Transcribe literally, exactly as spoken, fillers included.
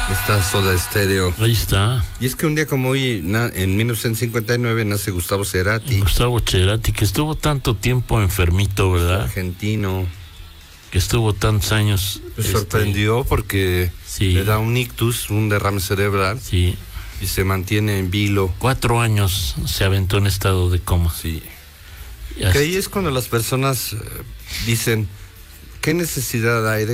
Está Soda Stereo. Ahí está. Y es que un día como hoy, na, en mil novecientos cincuenta y nueve, nace Gustavo Cerati. Gustavo Cerati, que estuvo tanto tiempo enfermito, ¿verdad? Argentino. Que estuvo tantos años. Me este, sorprendió porque sí. le da un ictus, un derrame cerebral. Sí. Y se mantiene en vilo. Cuatro años se aventó en estado de coma. Sí. Y hasta... Que ahí es cuando las personas dicen, ¿qué necesidad hay de